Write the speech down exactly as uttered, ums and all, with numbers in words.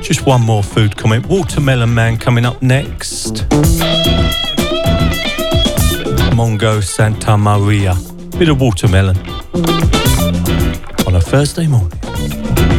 Just one more food comment. Watermelon Man coming up next. Mongo Santa Maria. Bit of watermelon on a Thursday morning.